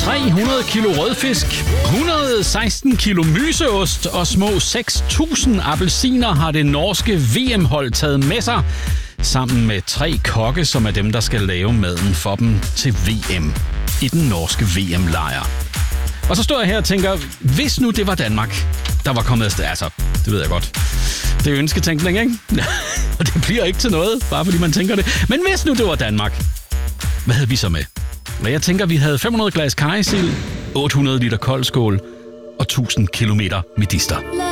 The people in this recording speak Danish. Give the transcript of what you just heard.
300 kilo rødfisk, 116 kilo myseost og små 6.000 appelsiner har det norske VM-hold taget med sig, sammen med 3 kokke, som er dem, der skal lave maden for dem til VM i den norske VM-lejr. Og så står jeg her og tænker, hvis nu det var Danmark, der var kommet afsted. Altså, det ved jeg godt. Det er ønsketænkning, ikke? Og det bliver ikke til noget, bare fordi man tænker det. Men hvis nu det var Danmark, hvad havde vi så med? Og jeg tænker, vi havde 500 glas karrysild, 800 liter koldskål og 1000 kilometer medister.